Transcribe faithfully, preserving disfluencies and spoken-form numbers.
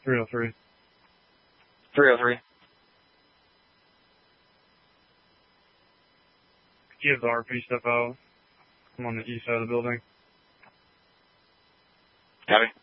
three oh three. three oh three. Could you have the R P step out? I'm on the east side of the building. Copy.